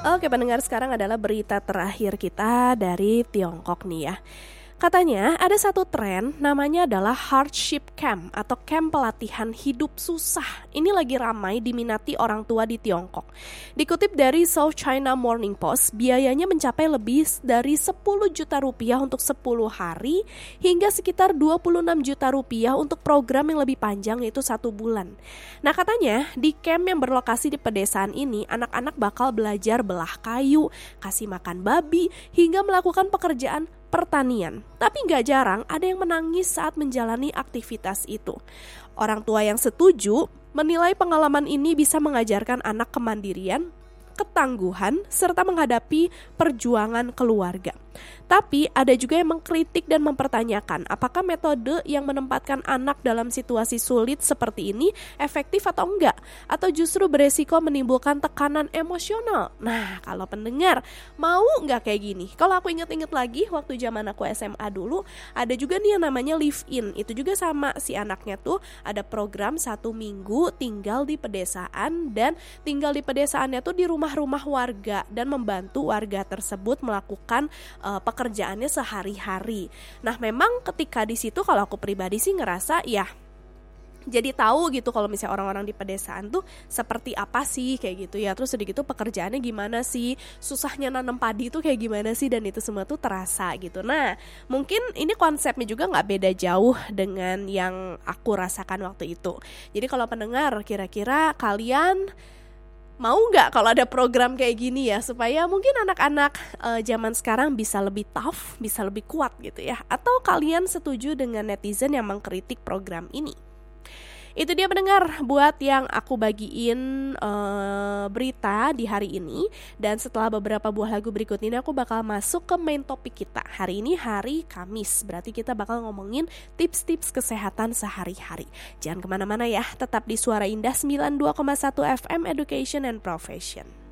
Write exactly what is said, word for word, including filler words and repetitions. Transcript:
Oke pendengar, sekarang adalah berita terakhir kita dari Tiongkok nih ya. Katanya ada satu tren namanya adalah hardship camp atau camp pelatihan hidup susah. Ini lagi ramai diminati orang tua di Tiongkok. Dikutip dari South China Morning Post, biayanya mencapai lebih dari sepuluh juta rupiah untuk sepuluh hari hingga sekitar dua puluh enam juta rupiah untuk program yang lebih panjang yaitu satu bulan. Nah katanya di camp yang berlokasi di pedesaan ini, anak-anak bakal belajar belah kayu, kasih makan babi, hingga melakukan pekerjaan pertanian. Tapi nggak jarang ada yang menangis saat menjalani aktivitas itu. Orang tua yang setuju menilai pengalaman ini bisa mengajarkan anak kemandirian, ketangguhan, serta menghadapi perjuangan keluarga. Tapi ada juga yang mengkritik dan mempertanyakan apakah metode yang menempatkan anak dalam situasi sulit seperti ini efektif atau enggak, atau justru beresiko menimbulkan tekanan emosional. Nah, kalau pendengar mau enggak kayak gini? Kalau aku inget-inget lagi waktu zaman aku S M A dulu, ada juga nih yang namanya live in. Itu juga sama, si anaknya tuh ada program satu minggu tinggal di pedesaan, dan tinggal di pedesaannya tuh di rumah-rumah warga dan membantu warga tersebut melakukan uh, pekerjaannya sehari-hari. Nah, memang ketika di situ kalau aku pribadi sih ngerasa ya jadi tahu gitu kalau misalnya orang-orang di pedesaan tuh seperti apa sih kayak gitu ya. Terus sedikit tuh pekerjaannya gimana sih, susahnya nanam padi tuh kayak gimana sih, dan itu semua tuh terasa gitu. Nah, mungkin ini konsepnya juga nggak beda jauh dengan yang aku rasakan waktu itu. Jadi kalau pendengar, kira-kira kalian mau nggak kalau ada program kayak gini ya, supaya mungkin anak-anak uh, zaman sekarang bisa lebih tough, bisa lebih kuat gitu ya? Atau kalian setuju dengan netizen yang mengkritik program ini? Itu dia pendengar buat yang aku bagiin uh, berita di hari ini. Dan setelah beberapa buah lagu berikut ini aku bakal masuk ke main topik kita. Hari ini hari Kamis, berarti kita bakal ngomongin tips-tips kesehatan sehari-hari. Jangan kemana-mana ya, tetap di Suara Indah sembilan puluh dua koma satu F M Education and Profession.